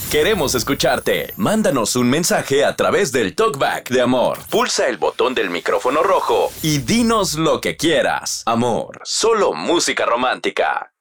Queremos escucharte. Mándanos un mensaje a través del TalkBack de Amor. Pulsa el botón del micrófono rojo y dinos lo que quieras. Amor, solo música romántica.